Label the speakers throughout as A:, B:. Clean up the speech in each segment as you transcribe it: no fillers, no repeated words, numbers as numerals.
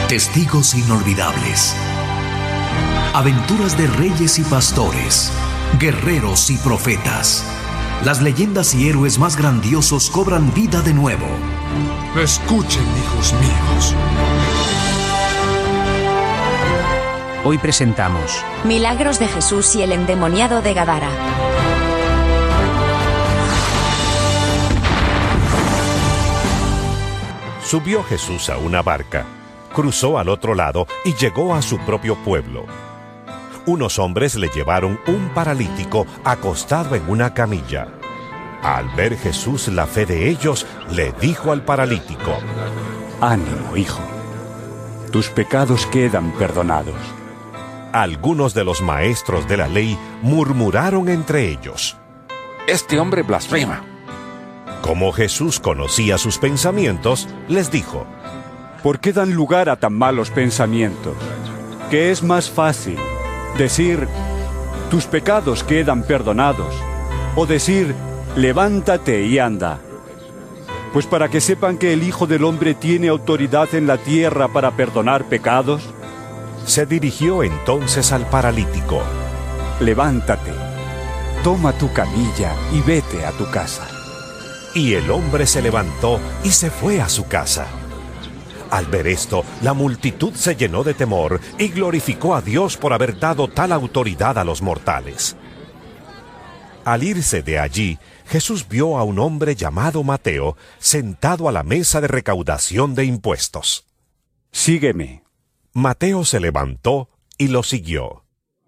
A: Testigos inolvidables. Aventuras de reyes y pastores, guerreros y profetas. Las leyendas y héroes más grandiosos cobran vida de nuevo.
B: Escuchen, hijos míos.
C: Hoy presentamos
D: Milagros de Jesús y el endemoniado de Gadara.
E: Subió Jesús a una barca, cruzó al otro lado y llegó a su propio pueblo. Unos hombres le llevaron un paralítico acostado en una camilla. Al ver Jesús la fe de ellos, le dijo al paralítico:
F: «Ánimo, hijo, tus pecados quedan perdonados».
E: Algunos de los maestros de la ley murmuraron entre ellos:
G: «Este hombre blasfema».
E: Como Jesús conocía sus pensamientos, les dijo:
F: ¿Por qué dan lugar a tan malos pensamientos? ¿Qué es más fácil? ¿Decir, tus pecados quedan perdonados? ¿O decir, levántate y anda? Pues para que sepan que el Hijo del Hombre tiene autoridad en la tierra para perdonar pecados.
E: Se dirigió entonces al paralítico:
F: Levántate, toma tu camilla y vete a tu casa.
E: Y el hombre se levantó y se fue a su casa. Al ver esto, la multitud se llenó de temor y glorificó a Dios por haber dado tal autoridad a los mortales. Al irse de allí, Jesús vio a un hombre llamado Mateo sentado a la mesa de recaudación de impuestos.
F: Sígueme.
E: Mateo se levantó y lo siguió.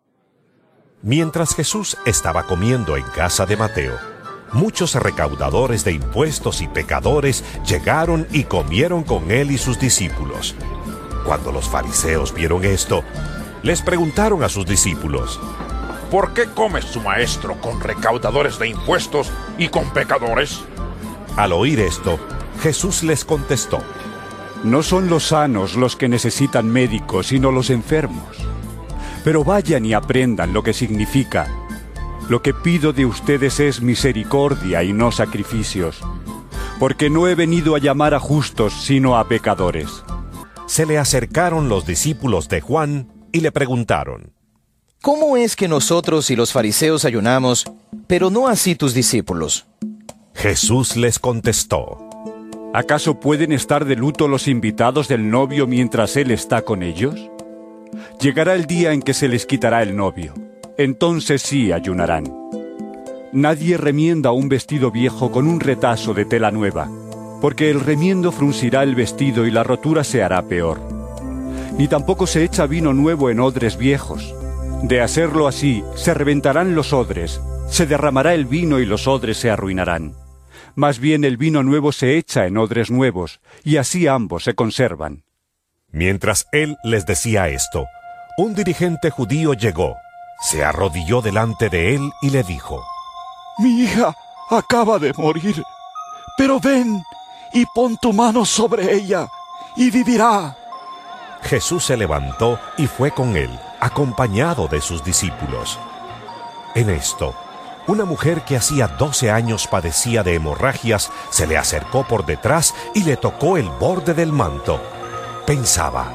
E: Mientras Jesús estaba comiendo en casa de Mateo, muchos recaudadores de impuestos y pecadores llegaron y comieron con él y sus discípulos. Cuando los fariseos vieron esto, les preguntaron a sus discípulos:
G: ¿Por qué come su maestro con recaudadores de impuestos y con pecadores?
E: Al oír esto, Jesús les contestó:
F: No son los sanos los que necesitan médicos, sino los enfermos. Pero vayan y aprendan lo que significa: lo que pido de ustedes es misericordia y no sacrificios, porque no he venido a llamar a justos, sino a pecadores.
E: Se le acercaron los discípulos de Juan y le preguntaron:
H: ¿Cómo es que nosotros y los fariseos ayunamos, pero no así tus discípulos?
E: Jesús les contestó:
F: ¿Acaso pueden estar de luto los invitados del novio mientras él está con ellos? Llegará el día en que se les quitará el novio. Entonces sí ayunarán. Nadie remienda un vestido viejo con un retazo de tela nueva, porque el remiendo fruncirá el vestido y la rotura se hará peor. Ni tampoco se echa vino nuevo en odres viejos. De hacerlo así, se reventarán los odres, se derramará el vino y los odres se arruinarán. Más bien el vino nuevo se echa en odres nuevos, y así ambos se conservan.
E: Mientras él les decía esto, un dirigente judío llegó, se arrodilló delante de él y le dijo:
I: Mi hija acaba de morir, pero ven y pon tu mano sobre ella y vivirá.
E: Jesús se levantó y fue con él, acompañado de sus discípulos. En esto, una mujer que hacía 12 años padecía de hemorragias se le acercó por detrás y le tocó el borde del manto. Pensaba: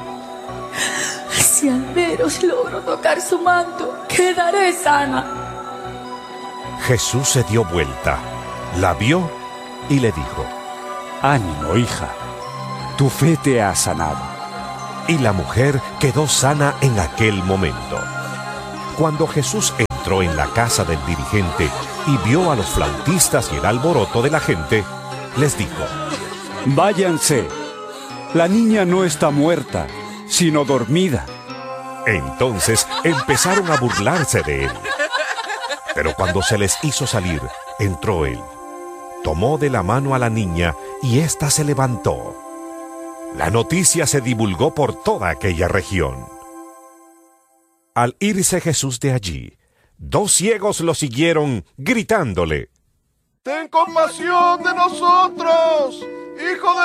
J: si al menos logro tocar su manto, quedaré sana.
E: Jesús se dio vuelta, la vio y le dijo:
F: Ánimo, hija, tu fe te ha sanado.
E: Y la mujer quedó sana en aquel momento. Cuando Jesús entró en la casa del dirigente y vio a los flautistas y el alboroto de la gente, les dijo:
F: Váyanse, la niña no está muerta, sino dormida.
E: Entonces empezaron a burlarse de él. Pero cuando se les hizo salir, entró él, tomó de la mano a la niña y ésta se levantó. La noticia se divulgó por toda aquella región. Al irse Jesús de allí, 2 ciegos lo siguieron, gritándole:
K: ¡Ten compasión de nosotros, hijo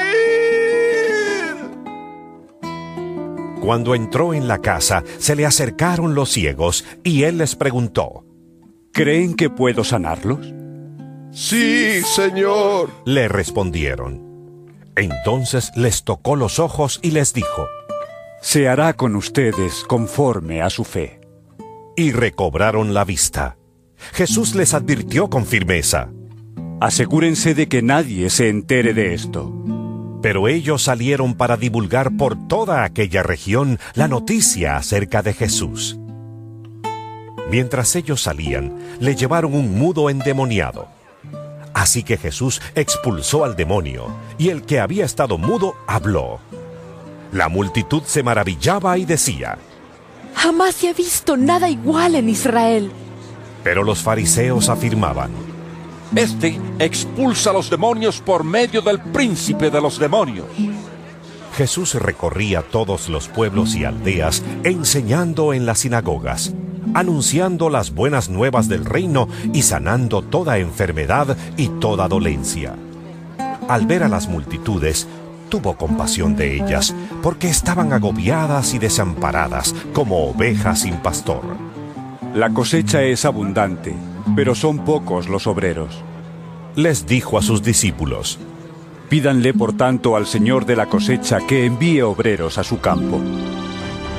K: de David!
E: Cuando entró en la casa, se le acercaron los ciegos y él les preguntó:
F: ¿Creen que puedo sanarlos?
K: Sí, Señor,
E: le respondieron. Entonces les tocó los ojos y les dijo:
F: Se hará con ustedes conforme a su fe.
E: Y recobraron la vista. Jesús les advirtió con firmeza:
F: asegúrense de que nadie se entere de esto.
E: Pero ellos salieron para divulgar por toda aquella región la noticia acerca de Jesús. Mientras ellos salían, le llevaron un mudo endemoniado. Así que Jesús expulsó al demonio, y el que había estado mudo habló. La multitud se maravillaba y decía:
J: jamás se ha visto nada igual en Israel.
E: Pero los fariseos afirmaban:
G: Este expulsa a los demonios por medio del príncipe de los demonios.
E: Jesús recorría todos los pueblos y aldeas, enseñando en las sinagogas, anunciando las buenas nuevas del reino y sanando toda enfermedad y toda dolencia. Al ver a las multitudes, tuvo compasión de ellas, porque estaban agobiadas y desamparadas, como ovejas sin pastor.
F: La cosecha es abundante, pero son pocos los obreros.
E: Les dijo a sus discípulos:
F: pídanle por tanto al Señor de la cosecha que envíe obreros a su campo.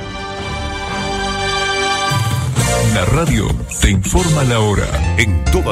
L: La radio te informa la hora en todas